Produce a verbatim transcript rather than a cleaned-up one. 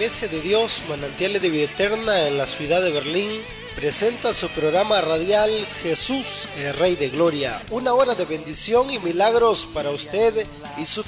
Iglesia de Dios, Manantiales de Vida Eterna en la ciudad de Berlín, presenta su programa radial Jesús, el Rey de Gloria. Una hora de bendición y milagros para usted y su